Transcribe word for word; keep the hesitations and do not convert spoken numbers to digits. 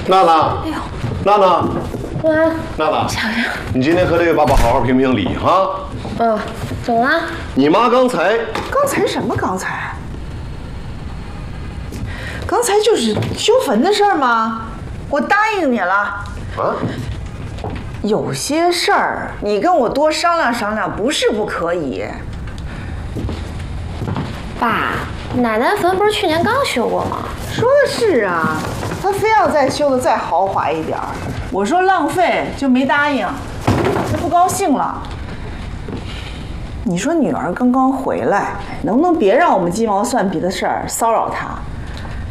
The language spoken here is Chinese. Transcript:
娜娜，哎呦，娜娜， 妈， 娜娜， 想想， 你今天可得给爸爸好好评评理哈。 嗯，怎么了？ 你妈刚才， 刚才什么？刚才？刚才就是修坟的事儿吗？我答应你了。 啊？ 有些事儿你跟我多商量商量，不是不可以。 爸，奶奶坟不是去年刚修过吗？ 说的是啊，他非要再修的再豪华一点儿，我说浪费就没答应，他不高兴了。你说女儿刚刚回来，能不能别让我们鸡毛蒜皮的事儿骚扰她？